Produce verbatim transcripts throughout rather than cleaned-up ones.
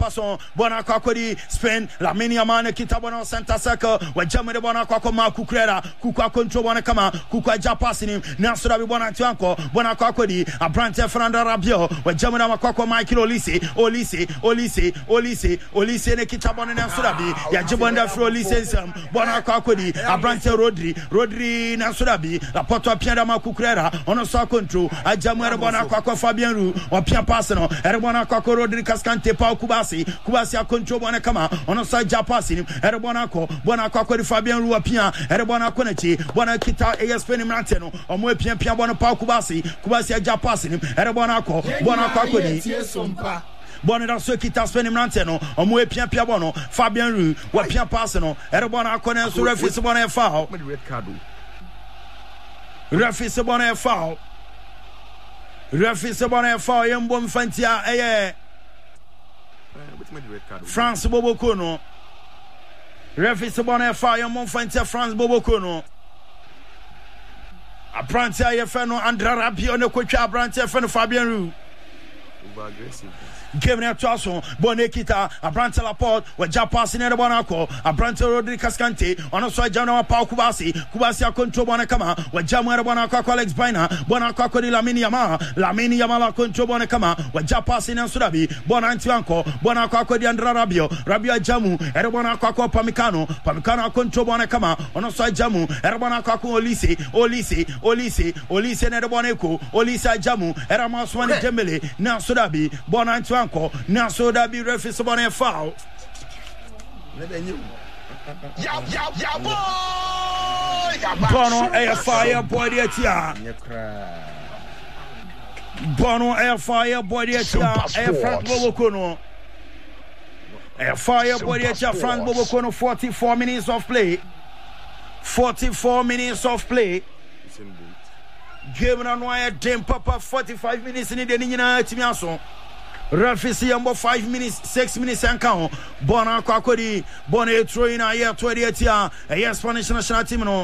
passo bona kwakodi Spain Lamine Yamal kita bona center circle wa Germany bona kwako ma kukrera kuku control bona kama kuku aja pass ni na so da bi bona tianko bona kwakodi Abrante Fernando Rabiot wa Germany ma kwako Michael Olise Olise Olise Olise Olise ne kita bona na so da bi ya jibonda fro Olise sam bona kwakodi Abrante Rodri Rodri na so da bi la porte Pierre da ma kukrera ono so control a Germany bona kwako Fabien Ru wa Pierre pass no ere bona kwako Rodri Cascante pa Kubasi Kubasi a control bona kama ono so ja pass ni ere bona ko bona kwako Fabien Ru wa Pierre ere bona konechi bona kita E S P ni mrante no omo epia pia bona pa Kubasi Kubasi a ja pass ni ere bona ko bona kwako ni bona da so kita Spain ni mrante no omo epia pia bona Fabien Ru wa Pierre pass no ere bona ko na so refi se bona e foul red card refi se bona e foul refi se bona e foul yembo mfantia eye France Boboko no refi se bona e foul yembo mfantia France Boboko no Abrante ayefe no Andra Rabiot ne kwetwa Abrante ayefe no Fabien Ru over aggressive Game na twaso bona kita Abrante Laporte wa Japas ne bona ko Abrante Rodri Cascante ono so jana pa Kubasi Kubasi a control bona kama wa Jamu bona ko Alex Baina bona ko ko Lamine Yamal Lamine Yamal control bona kama wa Japas ne Sudabi bona antianko bona ko ko Andra Rabiot Rabiot Jamu ere bona ko ko Pamecano Pamecano control bona kama ono so Jamu ere bona ko ko Olise Olise Olise Olise ne bona ko Olise Jamu ere ma so ne Dembele na Sudabi bona antianko na so da bi refi so bona foul ya ya ya boy Bono air fire boy there tia Bono air fire boy there tia air France Boboko no air fire boy there tia France Boboko no forty-four minutes of play forty-four minutes of play game na no air dem papa forty-five minutes ni de ni nyina timi aso Refisi yambo five minutes, six minutes and count. Bona Kwakodi, Bona throwing a year twenty-eight year, a year Spanish national team. No,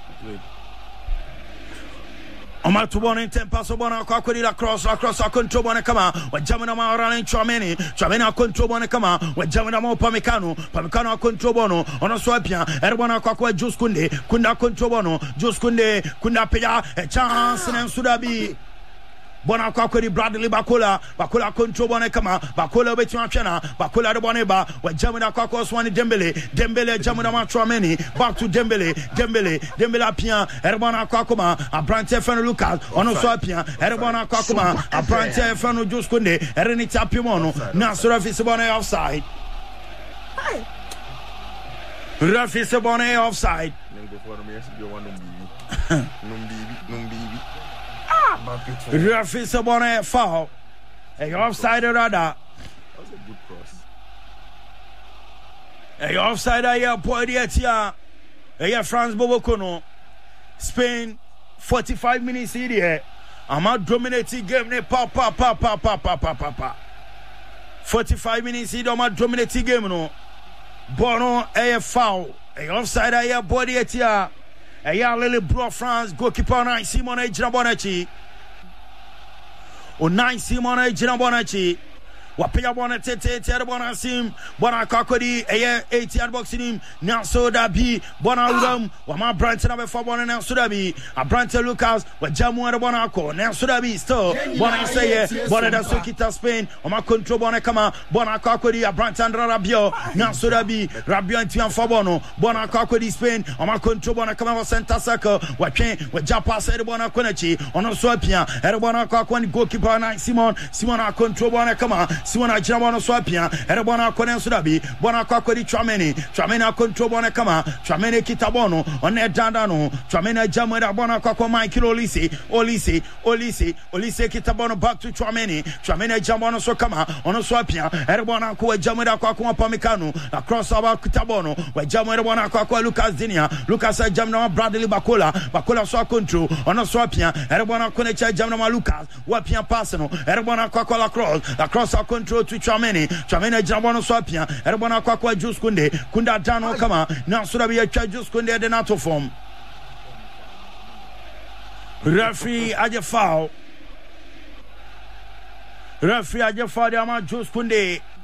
Omar to one in ten pass Bona Kwakodi la cross, la cross, a control Bona Kama, when Jamina running Chameni, Chamena control Bona Kama, when Jamina Pamecano, Pamecano control Bono, on a swapia, Erbona Kwakwa Jus Kunde, Kunda control Bono, Jus Kunde, Kunda Pia, a chance and Sudabi. Bona kwakodi Bradley Bakola Bakola control bona kama Bakola betu afyana Bakola de boneba wa Jamuna kwakwa Swani Dembele Dembele Jamuna Matrameni back to Dembele Dembele Dembele apia Erbona kwakoma Abrante Feno Lucas ono so apia Erbona kwakoma Abrante Feno Juskunde Ereni Tapimono na so refi se bona offside refi se bona offside Referee se bona foul. A offside rather. That was a good cross. A offside here boy there. A France Boboko no. Spain forty-five minutes here. I'm out dominating game ne pa pa pa pa pa pa pa pa pa. forty-five minutes here I'm out dominating game no. Bono a foul. A offside here boy there. A ya lily bro France goalkeeper nine Simon Ejinabonachi. O nine Simon Ejinabonachi. Wapia bona tete tete bona sim bona kakodi eye eighty boxing him now so that be bona udam wama Branton number four bona now so that be a Branton Lucas wa jamu bona ko now so that be still bona say bona da so kita Spain wama control bona kama bona kakodi a Branton Rabiot now so that be Rabiot antian for bono bona kakodi Spain wama control bona kama center circle wa twen wa japa say bona konachi ono so apia e bona kakoni goalkeeper na Simon Simon a control bona kama Simona Jabona Swapia, Erebona Conan Sudabi, Bona Kakodi Trameni, Tramena control Bona Kama, Tramene Kitabono, on Dandano, Tramena Jamada Bona Kako Michael Olise, Olise, Olise, Olise Kitabono back to Trameni, Tramena Jamona Sokama, on Swapia, Erebona Ko Jamada Kako Pamecano, across our Kitabono, where Jamada Bona Kako Lucas Dinia, Lucas Jamna Bradley Bakola, Bakola Swa control, on Swapia, Erebona Conecha Jamna Lucas, Wapia Passano, Erebona Kako La Cross, across our control to Chameni, Chamena Jabono Swapia, Erebona Kwakwa Jus Kunde, Kunda Dano Kama, now Surabi Jus Kunde de Nato form. Referee Aja foul. Referee Aja foul, Jus Kunde.